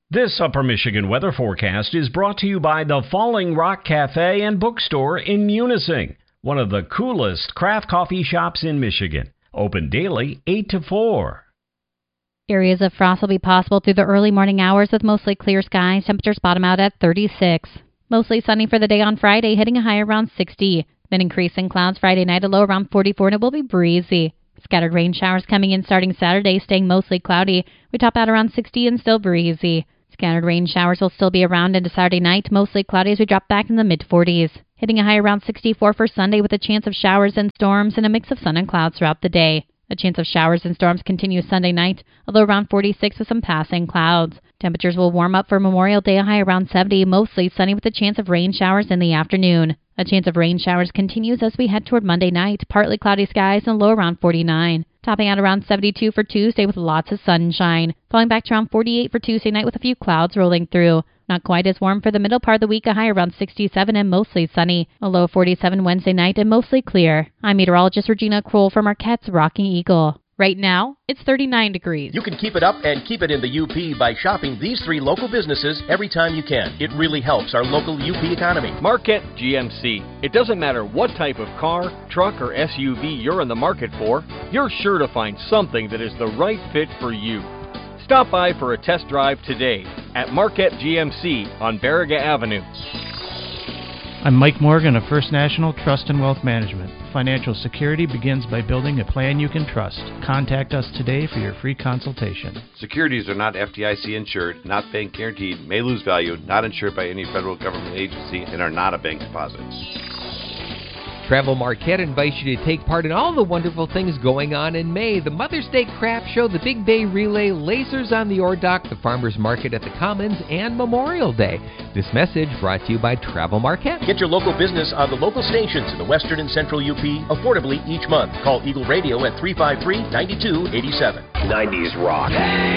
This Upper Michigan weather forecast is brought to you by the Falling Rock Cafe and Bookstore in Munising, one of the coolest craft coffee shops in Michigan. Open daily 8 to 4. Areas of frost will be possible through the early morning hours with mostly clear skies. Temperatures bottom out at 36. Mostly sunny for the day on Friday, hitting a high around 60. Then increasing clouds Friday night, a low around 44, and it will be breezy. Scattered rain showers coming in starting Saturday, staying mostly cloudy. We top out around 60 and still breezy. Scattered rain showers will still be around into Saturday night, mostly cloudy as we drop back in the mid-40s. Hitting a high around 64 for Sunday with a chance of showers and storms and a mix of sun and clouds throughout the day. A chance of showers and storms continues Sunday night, although around 46 with some passing clouds. Temperatures will warm up for Memorial Day, a high around 70, mostly sunny with a chance of rain showers in the afternoon. A chance of rain showers continues as we head toward Monday night, partly cloudy skies and low around 49. Topping out around 72 for Tuesday with lots of sunshine. Falling back to around 48 for Tuesday night with a few clouds rolling through. Not quite as warm for the middle part of the week, a high around 67 and mostly sunny. A low 47 Wednesday night and mostly clear. I'm meteorologist Regina Kroll from Marquette's Rocking Eagle. Right now, it's 39 degrees. You can keep it up and keep it in the UP by shopping these 3 local businesses every time you can. It really helps our local UP economy. Marquette GMC. It doesn't matter what type of car, truck, or SUV you're in the market for, you're sure to find something that is the right fit for you. Stop by for a test drive today at Marquette GMC on Barriga Avenue. I'm Mike Morgan of First National Trust and Wealth Management. Financial security begins by building a plan you can trust. Contact us today for your free consultation. Securities are not FDIC insured, not bank guaranteed, may lose value, not insured by any federal government agency, and are not a bank deposit. Travel Marquette invites you to take part in all the wonderful things going on in May. The Mother's Day Craft Show, the Big Bay Relay, Lasers on the Ore Dock, the Farmers Market at the Commons, and Memorial Day. This message brought to you by Travel Marquette. Get your local business on the local stations in the Western and Central UP affordably each month. Call Eagle Radio at 353-9287. 90s rock. Hey!